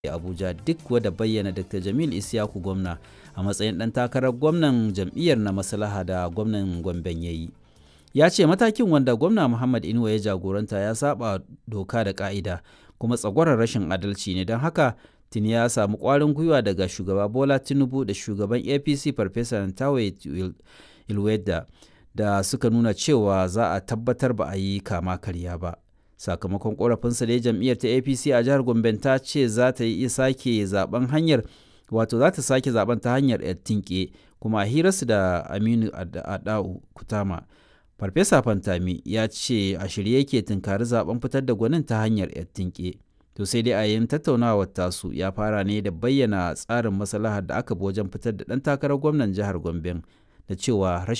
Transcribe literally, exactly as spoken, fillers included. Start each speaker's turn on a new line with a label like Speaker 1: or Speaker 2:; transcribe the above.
Speaker 1: Abuja duk wadda bayyana Dakta Jamil Isyaku gwamna a matsayin ɗan takarar gwamnan jam'iyyar na maslaha da gwamnan Gomben ya yi. Ya ce matakin wanda gwamna Muhammad Inuwa ya jagoranta ya saba doka da ƙa'ida kuma tsagwaron rashin adalci ne, don haka tuni ya samu ƙwarin gwiwa daga shugaba Bola Tinubu da shugaban A P C Farfesa Taye Iluweda da suka nuna cewa za a tabbatar ba a yi kama karya ba. Sakamakon korafinsa da jam'iyyar ta A P C a jihar Gombe ta ce za ta yi sake zaben hanyar wato za ta sake zaben ta hanyar tinke, kuma a hirarsu da Aminu Adau Kutama, Farfesa Fantami ya ce a shirye yake tunkari zaben fitar da gwanin ta hanyar tinke. To sai dai a yin tattaunawar tasu ya fara ne da bayyana tsarin maslahar da aka bi wajen fitar da ɗan takarar gwamnan jihar Gombe da cewa rashin